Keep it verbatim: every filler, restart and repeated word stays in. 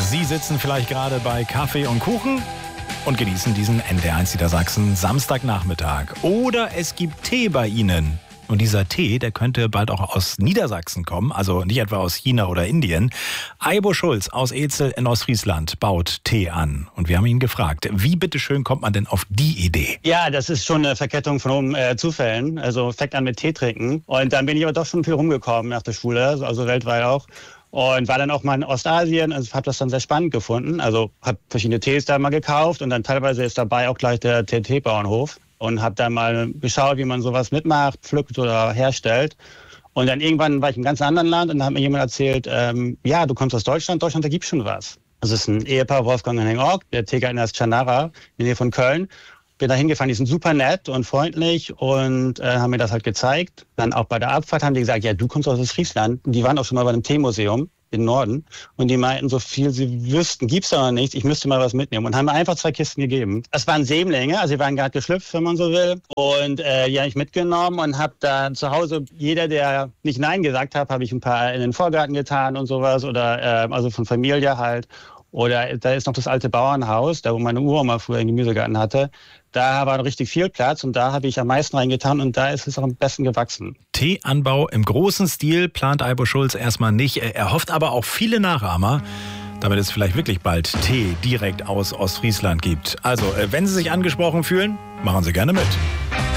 Sie sitzen vielleicht gerade bei Kaffee und Kuchen und genießen diesen N D R eins Niedersachsen Samstagnachmittag. Oder es gibt Tee bei Ihnen. Und dieser Tee, der könnte bald auch aus Niedersachsen kommen, also nicht etwa aus China oder Indien. Aibo Schulz aus Ezel in Ostfriesland baut Tee an. Und wir haben ihn gefragt, wie bitteschön kommt man denn auf die Idee? Ja, das ist schon eine Verkettung von äh, Zufällen. Also fängt an mit Tee trinken. Und dann bin ich aber doch schon viel rumgekommen nach der Schule, also weltweit auch. Und war dann auch mal in Ostasien, also habe das dann sehr spannend gefunden. Also habe verschiedene Tees da mal gekauft und dann teilweise ist dabei auch gleich der Teebauernhof. Und habe dann mal geschaut, wie man sowas mitmacht, pflückt oder herstellt. Und dann irgendwann war ich in einem ganz anderen Land und da hat mir jemand erzählt, ähm, ja, du kommst aus Deutschland, Deutschland, da gibt's schon was. Das ist ein Ehepaar, Wolfgang und Henning Ork, der Teegärtner ist Chanara, in der Nähe von Köln. Bin da hingefahren, die sind super nett und freundlich und äh, haben mir das halt gezeigt. Dann auch bei der Abfahrt haben die gesagt, ja, du kommst aus Friesland. Die waren auch schon mal bei einem Teemuseum im Norden und die meinten, so viel sie wüssten, gibt's da noch nichts, ich müsste mal was mitnehmen und haben mir einfach zwei Kisten gegeben. Das waren Sämlinge, also die waren gerade geschlüpft, wenn man so will, und äh, die habe ich mitgenommen und habe da zu Hause, jeder, der nicht Nein gesagt hat, habe ich ein paar in den Vorgarten getan und sowas oder äh, also von Familie halt. Oder da ist noch das alte Bauernhaus, da wo meine Uroma früher einen Gemüsegarten hatte. Da war richtig viel Platz und da habe ich am meisten reingetan und da ist es auch am besten gewachsen. Teeanbau im großen Stil plant Aibo Schulz erstmal nicht. Er hofft aber auf viele Nachahmer, damit es vielleicht wirklich bald Tee direkt aus Ostfriesland gibt. Also, wenn Sie sich angesprochen fühlen, machen Sie gerne mit.